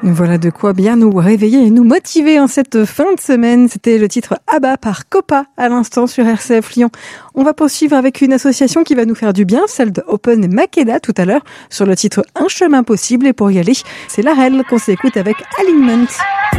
Voilà de quoi bien nous réveiller et nous motiver en cette fin de semaine. C'était le titre ABBA par Copa à l'instant sur RCF Lyon. On va poursuivre avec une association qui va nous faire du bien, celle de Open et Makeda tout à l'heure sur le titre Un chemin possible. Et pour y aller, c'est Larel qu'on s'écoute avec Alignment.